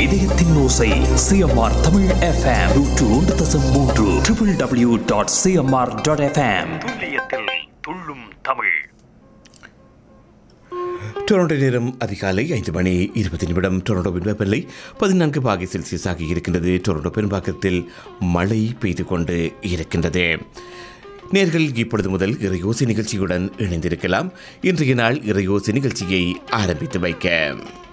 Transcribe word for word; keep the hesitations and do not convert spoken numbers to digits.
இதயத்தின் ஓசை CMR Tamil FM நூற்று ஒன்று தசம் மூன்று W W W dot CMR dot FM. துல்லியத்தில் துள்ளும் தமிழ். டொரண்டோ நேரம் அதிகாலை ஐந்து மணி இருபது நிமிடம். டொரண்டோவின் வெப்பநிலை பதினான்கு பாகை செல்சியஸ் ஆகி இருக்கின்றது. டொரண்டோ பெரும்பாக்கத்தில் மழை பெய்து கொண்டு இருக்கின்றது. நேர்கள் இப்பொழுது முதல் இறையோசி நிகழ்ச்சியுடன் இணைந்திருக்கலாம். இன்றைய நாள் இறையோசி நிகழ்ச்சியை ஆரம்பித்து வைக்க